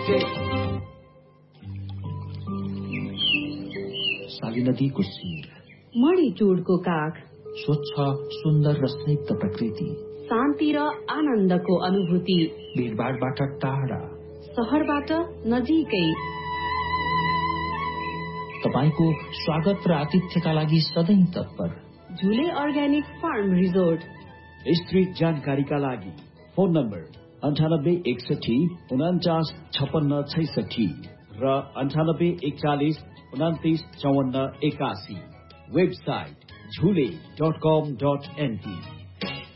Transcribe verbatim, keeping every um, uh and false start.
साली नदीको शिर, मणिचूडको काख, स्वच्छ सुन्दर र स्निग्ध प्रकृति, शान्ति र आनन्दको अनुभूति, भीडभाडबाट टाढा, शहरबाट नजिकै। तपाईको स्वागत र आतिथ्यका लागि सधैँ तत्पर झुले अर्ग्यानिक फार्म रिजोर्ट। विस्तृत जानकारीका लागि फोन नम्बर अन्ठानब्बे एकसठी उनाचास छपन्न छैसठी र अन्ठानब्बे एकचालिस उनातिस चौवन्न एकासी। वेबसाइट झुले डट कम डट एनपी।